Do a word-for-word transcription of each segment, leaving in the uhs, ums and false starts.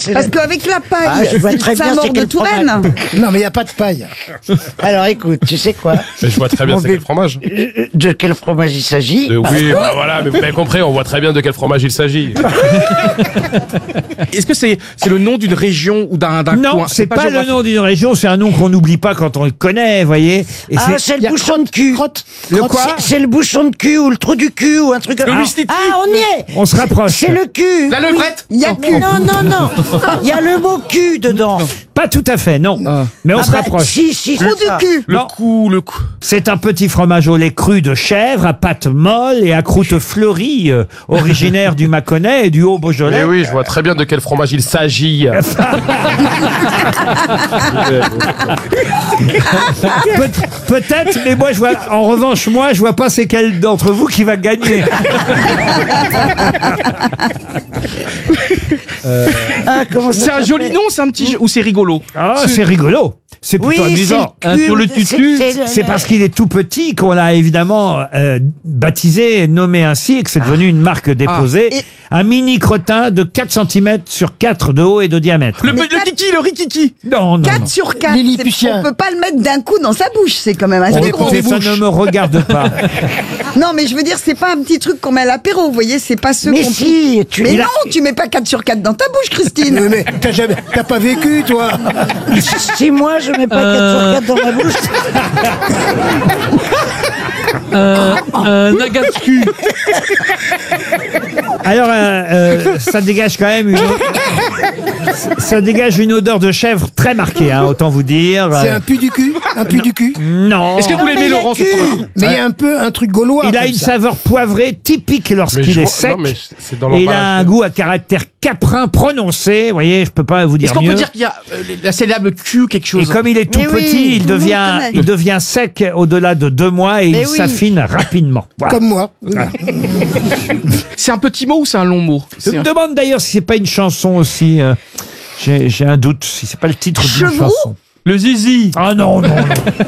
c'est Parce la- qu'avec la paille, Ah, je vois c'est très bien Saint-Maur c'est de quel Touraine. fromage. Non, mais il n'y a pas de paille. Alors écoute, tu sais quoi? Mais je vois très bien Mon c'est quel bébé- fromage. Euh, De quel fromage il s'agit? Euh, oui, bah voilà, mais vous avez compris, on voit très bien de quel fromage il s'agit. Est-ce que c'est c'est le nom d'une région ou d'un d'un coin? Non, c'est pas, le géographique. nom d'une région, c'est un nom qu'on n'oublie pas quand on le connaît, vous voyez. Et Ah, c'est il y le a bouchon de cul. Le quoi C'est- C'est le bouchon de cul ou le trou du cul ou un truc. Le Ah, Mistiti. ah, on y est. On se rapproche. C'est le cul. La levrette. Il y a Mais non, non, non. Il y a le mot cul dedans. Pas tout à fait, non. Mais on Ah se bah, rapproche. Si, si, Trou c'est ça. du cul. Le Non. cou, le cou. C'est un petit fromage au lait cru de chèvre, à pâte molle et à croûte fleurie, euh, originaire du Mâconnais et du Haut-Beaujolais. Mais oui, je vois très bien de quel fromage il s'agit. Peut- Peut-être, mais moi je vois. En revanche, moi je vois pas c'est quel d'entre vous qui va gagner. Ah, comment ça C'est un joli s'appelle? nom, c'est un petit jeu, ou c'est rigolo? Ah, c'est rigolo. C'est Oui, plutôt c'est amusant. le cul, Sur le c'est- tutu, c'est le- c'est parce qu'il est tout petit qu'on l'a évidemment euh, baptisé et nommé ainsi et que c'est devenu une marque déposée. Et- Un mini crottin de quatre centimètres sur quatre de haut et de diamètre. Le, Mais le quatre- kiki, le rikiki. Non, non, non. quatre sur quatre. Lilliputien. On peut pas le mettre d'un coup dans sa bouche, c'est quand même Oh, assez gros. écoutez, ça ne me regarde pas. Non, mais je veux dire, c'est pas un petit truc qu'on met à l'apéro, vous voyez, c'est pas ce Mais qu'on si, tu Mais il a- non, tu mets pas quatre sur quatre dans ta bouche, Christine. Mais t'as jamais, t'as pas vécu, toi. Si moi je mets pas quatre sur quatre dans ma bouche. Un agathe-cul. Alors, euh, euh, ça dégage quand même une... Ça dégage une odeur de chèvre très marquée, hein, autant vous dire. C'est Euh, un pu du cul, un pu du cul. Non. Est-ce que vous mais l'aimez, il y a Laurent, ce cul. fromage? Mais il y a un peu un truc gaulois. Il a comme une ça. saveur poivrée typique Mais lorsqu'il je est vois- sec. non, mais c'est dans Et il a un l'emballage. goût à caractère caprin prononcé. Vous voyez, je peux pas vous dire Est-ce qu'on mieux. peut dire qu'il y a euh, la célèbre cul, quelque Et chose? comme il est tout Mais oui, petit, il tout le monde devient, connaît. il devient sec au-delà de deux mois et Mais il oui. s'affine rapidement. Voilà. Comme moi. C'est un petit mot ou c'est un long mot? Je C'est me un- demande d'ailleurs si c'est pas une chanson aussi. euh, J'ai j'ai un doute si c'est pas le titre d'une Chevroux chanson. Le zizi. Ah non, non, non.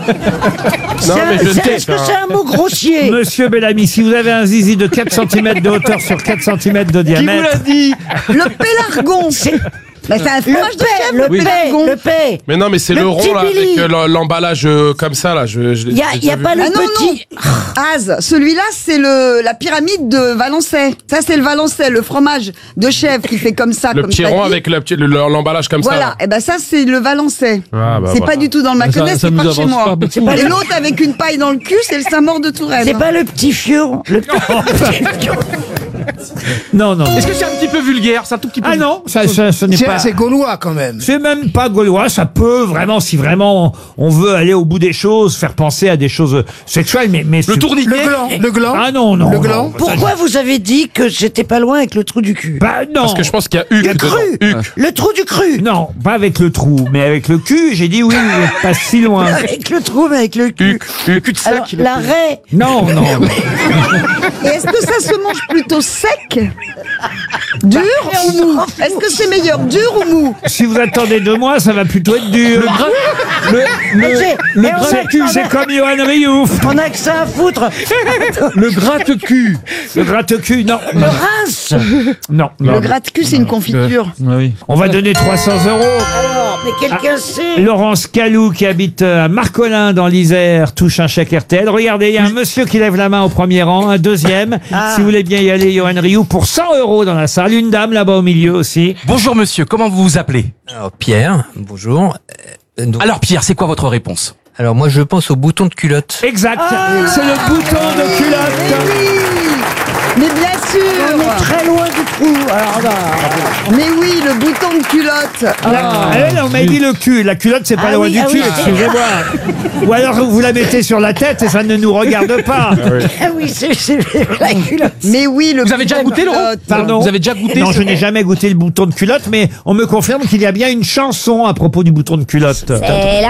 Non, mais je C'est- sais. Est-ce que c'est un mot grossier? Monsieur Bellamy, si vous avez un zizi de quatre centimètres de hauteur sur quatre centimètres de Qui vous diamètre, l'a dit? Le pélargon. Bah, c'est un fromage de Le chèvre, paix, le le paix, pélargon. le paix. Mais non, mais c'est Le le, petit rond là, Billy. avec euh, l'em- l'emballage euh, comme ça là. Je, je, Il y a, j'ai il y a déjà vu. pas le Ah non, petit. Az, celui-là, c'est le la pyramide de Valençay. Ça, c'est le Valençay, le fromage de chèvre qui fait comme ça, Le comme petit t'as rond dit. avec le petit- le- l'emballage comme Voilà, ça. et ben ça, c'est le Valençay. Ah, bah, c'est voilà. pas du tout dans le Mâconnais, Ça- ça c'est nous par chez avance moi. pas beaucoup. C'est pas Et le- l'autre avec une paille dans le cul, c'est le Saint-Maur de Touraine. C'est pas le petit fion. Le petit fion. non, non. non. Est-ce que c'est un petit peu vulgaire? C'est un tout petit peu. Ah non, ça, ça- ce n'est C'est pas. c'est gaulois quand même. C'est même pas gaulois, ça peut vraiment, si vraiment on veut aller au bout des choses, faire penser à des choses sexuelles, mais... mais Le c'est- tourniquet? Le gland, le gland. Ah non, non. Le non. gland. Pourquoi vous avez dit que j'étais pas loin avec le trou du cul? Bah non. Parce que je pense qu'il y a Huc Le dedans. cru. Huc. Le trou du cru. Non, pas avec le trou, mais avec le cul, j'ai dit oui, vous êtes pas si loin. Avec le trou, mais avec le cul. Huc. Huc. Cul de sac. Alors, il a- la raie. Non, non. Et est-ce que ça se mange plutôt sec, dur ou mou? Est-ce que c'est meilleur, dur ou mou? Si vous attendez deux mois, ça va plutôt être dur. Le, Mais j'ai- le, mais on a- C'est on a- c'est comme Johan Riouf. On a que ça à foutre. le gratte-cul. Le gratte-cul, non. Le rince. Non, Le non. gratte-cul, c'est une confiture. Ah oui. On va donner trois cents euros. Alors, mais quelqu'un sait. Laurence Calou, qui habite à Marcolin dans l'Isère, touche un chèque R T L. Regardez, il y a un monsieur qui lève la main au premier rang, un deuxième. Ah. Si vous voulez bien y aller, Johan Rioux, pour cent euros dans la salle. Une dame là-bas au milieu aussi. Bonjour monsieur, comment vous vous appelez? Alors Pierre, bonjour. Euh, donc- Alors Pierre, c'est quoi votre réponse? alors moi je pense au bouton de culotte. Exact. C'est le bouton de culotte. Mais bien On sûr. est très loin du trou. Alors là. Mais oui, le bouton de culotte. Ah, eh non, on m'a dit le cul. La culotte, c'est pas Ah loin oui, du ah cul, oui. excusez-moi. Ou alors vous la mettez sur la tête et ça ne nous regarde pas. Ah oui, c'est c'est la culotte. Mais oui, le Vous avez déjà bouton de goûté, Laurent? culotte. Pardon. Vous avez déjà goûté Non, ce- je n'ai jamais goûté le bouton de culotte, mais on me confirme qu'il y a bien une chanson à propos du bouton de culotte. C'est la